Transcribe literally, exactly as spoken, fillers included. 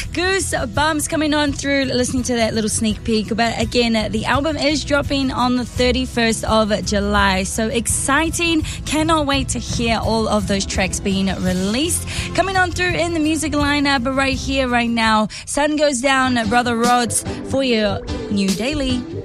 Goosebumps coming on through, listening to that little sneak peek. But again, the album is dropping on the thirty-first of July. So exciting. Cannot wait to hear all of those tracks being released. Coming on through in the music lineup right here, right now. Sun Goes Down, Brother Rods for your new daily.